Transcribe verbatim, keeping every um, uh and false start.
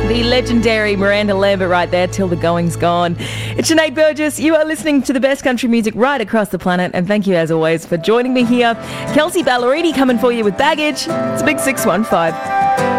the legendary Miranda Lambert right there, Till the Going's Gone. It's Sinead Burgess. You are listening to the best country music right across the planet, and thank you as always for joining me here. Kelsey Ballerini coming for you with Baggage. It's a big six one five.